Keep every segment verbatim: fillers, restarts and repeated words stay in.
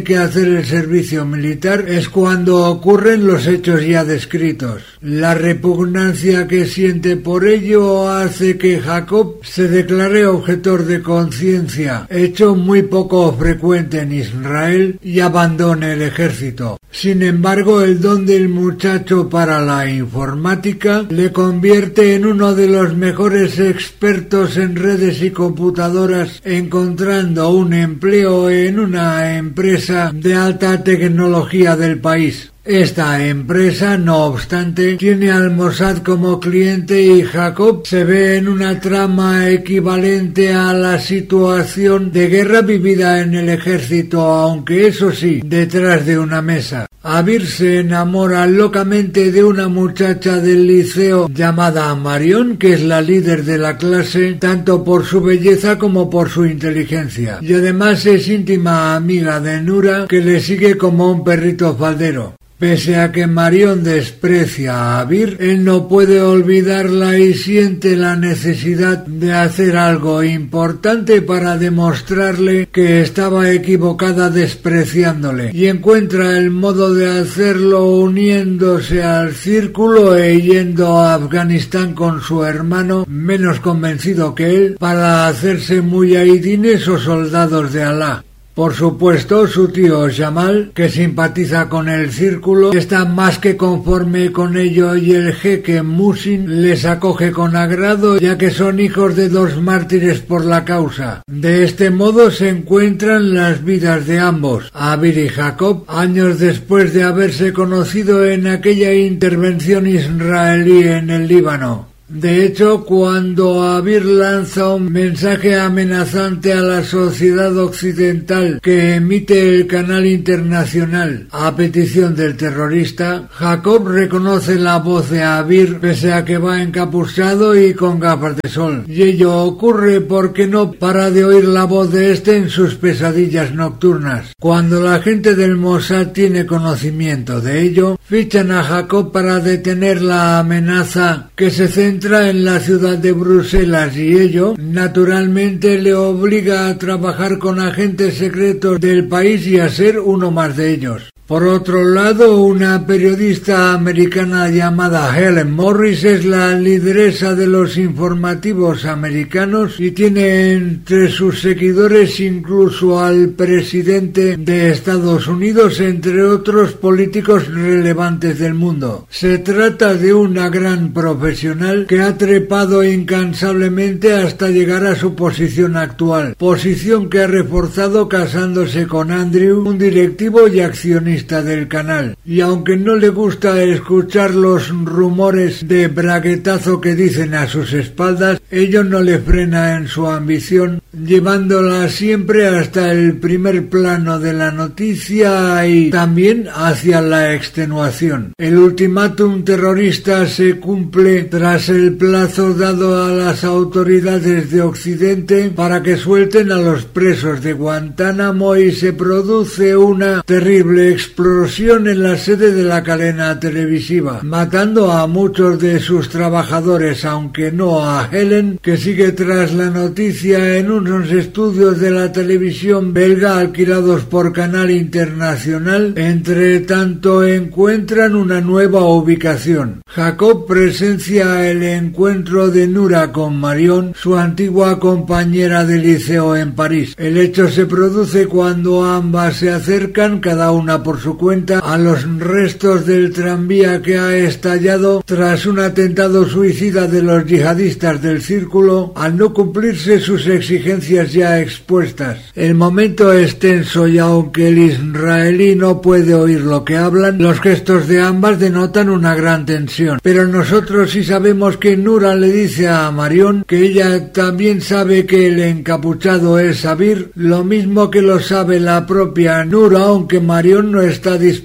que hacer el servicio militar es cuando ocurren los hechos ya descritos. La repugnancia que siente por ello hace que Jacob se declare objetor de conciencia, hecho muy poco frecuente en Israel, y abandone el ejército. Sin embargo, el don del muchacho para la informática le convierte en uno de los mejores expertos en redes y computadoras, encontrando un empleo en una empresa de alta tecnología del país. Esta empresa, no obstante, tiene al Mossad como cliente y Jacob se ve en una trama equivalente a la situación de guerra vivida en el ejército, aunque eso sí, detrás de una mesa. Abir se enamora locamente de una muchacha del liceo llamada Marion, que es la líder de la clase, tanto por su belleza como por su inteligencia. Y además es íntima amiga de Nura, que le sigue como un perrito faldero. Pese a que Marion desprecia a Abir, él no puede olvidarla y siente la necesidad de hacer algo importante para demostrarle que estaba equivocada despreciándole, y encuentra el modo de hacerlo uniéndose al círculo e yendo a Afganistán con su hermano, menos convencido que él, para hacerse muyahidines o soldados de Alá. Por supuesto, su tío Jamal, que simpatiza con el círculo, está más que conforme con ello, y el jeque Musin les acoge con agrado, ya que son hijos de dos mártires por la causa. De este modo se encuentran las vidas de ambos, Abir y Jacob, años después de haberse conocido en aquella intervención israelí en el Líbano. De hecho, cuando Abir lanza un mensaje amenazante a la sociedad occidental que emite el canal internacional a petición del terrorista, Jacob reconoce la voz de Abir pese a que va encapuchado y con gafas de sol. Y ello ocurre porque no para de oír la voz de este en sus pesadillas nocturnas. Cuando la gente del Mossad tiene conocimiento de ello, fichan a Jacob para detener la amenaza que se centra en la ciudad de Bruselas, y ello naturalmente le obliga a trabajar con agentes secretos del país y a ser uno más de ellos. Por otro lado, una periodista americana llamada Helen Morris es la lideresa de los informativos americanos y tiene entre sus seguidores incluso al presidente de Estados Unidos, entre otros políticos relevantes del mundo. Se trata de una gran profesional que ha trepado incansablemente hasta llegar a su posición actual, posición que ha reforzado casándose con Andrew, un directivo y accionista del canal, y aunque no le gusta escuchar los rumores de braguetazo que dicen a sus espaldas, ello no le frena en su ambición, llevándola siempre hasta el primer plano de la noticia y también hacia la extenuación. El ultimátum terrorista se cumple tras el plazo dado a las autoridades de Occidente para que suelten a los presos de Guantánamo, y se produce una terrible explosión explosión en la sede de la cadena televisiva, matando a muchos de sus trabajadores, aunque no a Helen, que sigue tras la noticia en unos estudios de la televisión belga alquilados por Canal Internacional. Entre tanto encuentran una nueva ubicación. Jacob presencia el encuentro de Nura con Marion, su antigua compañera de liceo en París. El hecho se produce cuando ambas se acercan, cada una por su cuenta, a los restos del tranvía que ha estallado tras un atentado suicida de los yihadistas del círculo, al no cumplirse sus exigencias ya expuestas. El momento es tenso, y aunque el israelí no puede oír lo que hablan, los gestos de ambas denotan una gran tensión. Pero nosotros sí sabemos que Nura le dice a Marion que ella también sabe que el encapuchado es Abir, lo mismo que lo sabe la propia Nura, aunque Marion no está dispuesta a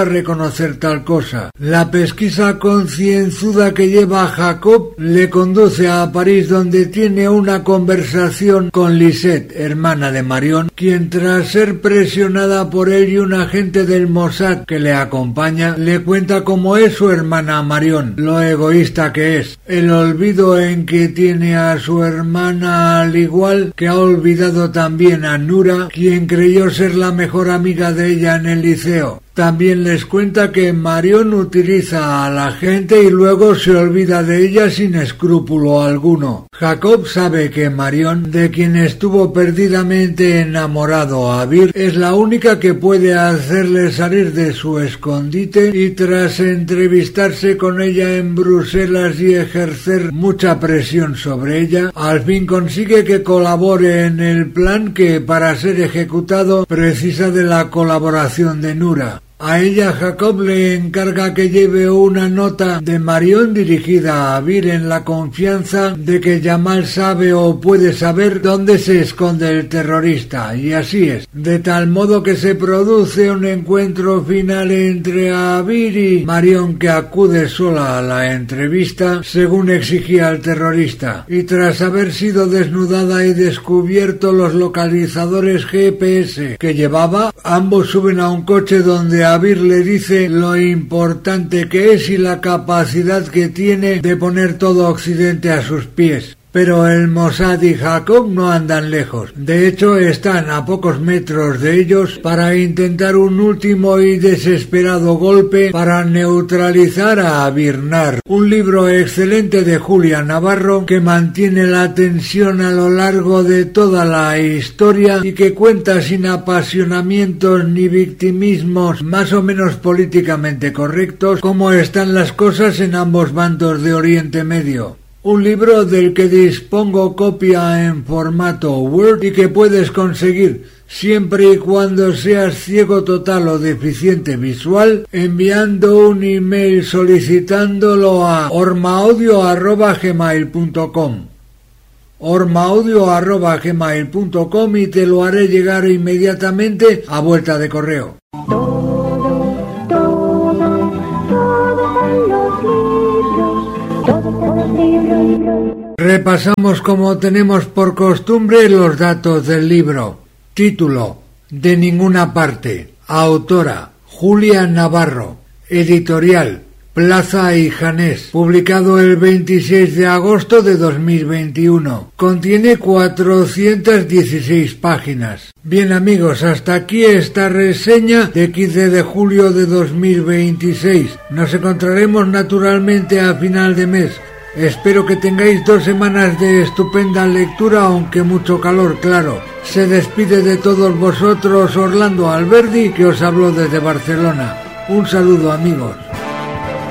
reconocer tal cosa. La pesquisa concienzuda que lleva Jacob le conduce a París, donde tiene una conversación con Lisette, hermana de Marion, quien tras ser presionada por él y un agente del Mossad que le acompaña, le cuenta cómo es su hermana Marion, lo egoísta que es, el olvido en que tiene a su hermana, al igual que ha olvidado también a Nura, quien creyó ser la mejor amiga de ella en el liceo. También les cuenta que Marion utiliza a la gente y luego se olvida de ella sin escrúpulo alguno. Jacob sabe que Marion, de quien estuvo perdidamente enamorado Abir, es la única que puede hacerle salir de su escondite, y tras entrevistarse con ella en Bruselas y ejercer mucha presión sobre ella, al fin consigue que colabore en el plan que, para ser ejecutado, precisa de la colaboración de Nura. A ella Jacob le encarga que lleve una nota de Marion dirigida a Abir en la confianza de que Jamal sabe o puede saber dónde se esconde el terrorista, y así es, de tal modo que se produce un encuentro final entre Abir y Marion, que acude sola a la entrevista según exigía el terrorista, y tras haber sido desnudada y descubierto los localizadores G P S que llevaba, ambos suben a un coche donde Abir le dice lo importante que es y la capacidad que tiene de poner todo Occidente a sus pies. Pero el Mossad y Jacob no andan lejos. De hecho, están a pocos metros de ellos para intentar un último y desesperado golpe para neutralizar a Abir Nar. Un libro excelente de Julia Navarro que mantiene la tensión a lo largo de toda la historia y que cuenta sin apasionamientos ni victimismos, más o menos políticamente correctos, cómo están las cosas en ambos bandos de Oriente Medio. Un libro del que dispongo copia en formato Word y que puedes conseguir siempre y cuando seas ciego total o deficiente visual, enviando un email solicitándolo a ormaaudio arroba gmail punto com. ormaaudio arroba gmail punto com y te lo haré llegar inmediatamente a vuelta de correo. Repasamos, como tenemos por costumbre, los datos del libro. Título: De ninguna parte. Autora: Julia Navarro. Editorial: Plaza y Janés. Publicado el veintiséis de agosto de dos mil veintiuno. Contiene cuatrocientas dieciséis páginas. Bien amigos, hasta aquí esta reseña de quince de julio de dos mil veintiséis. Nos encontraremos naturalmente a final de mes. Espero que tengáis dos semanas de estupenda lectura, aunque mucho calor, claro. Se despide de todos vosotros Orlando Alberdi, que os habló desde Barcelona. Un saludo amigos.